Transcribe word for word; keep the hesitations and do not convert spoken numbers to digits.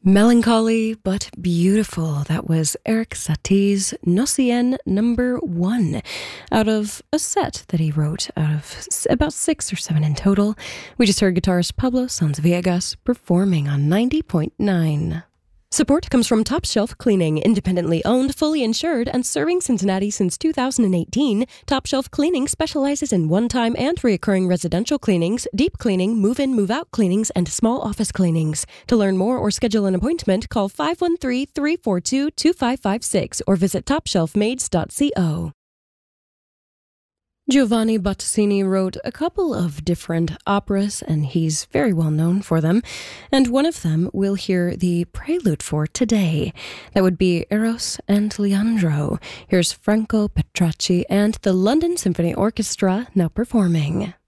Melancholy but beautiful. That was Eric Satie's Nocien number one, out of a set that he wrote out of about six or seven in total. We just heard guitarist Pablo Sanz-Viegas performing on ninety point nine. Support comes from Top Shelf Cleaning, independently owned, fully insured, and serving Cincinnati since two thousand eighteen. Top Shelf Cleaning specializes in one-time and recurring residential cleanings, deep cleaning, move-in, move-out cleanings, and small office cleanings. To learn more or schedule an appointment, call five one three, three four two, two five five six or visit top shelf maids dot co. Giovanni Bottesini wrote a couple of different operas, and he's very well known for them, and one of them we'll hear the prelude for today. That would be Eros and Leandro. Here's Franco Petracci and the London Symphony Orchestra now performing.